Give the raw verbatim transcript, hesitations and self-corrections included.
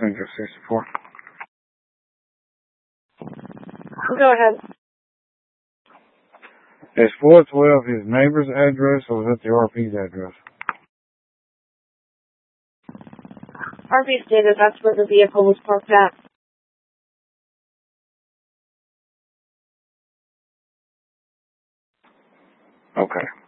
Metro sixty-four. Go ahead. Is four twelve his neighbor's address, or is that the R P's address? R P stated that's where the vehicle was parked at. Okay.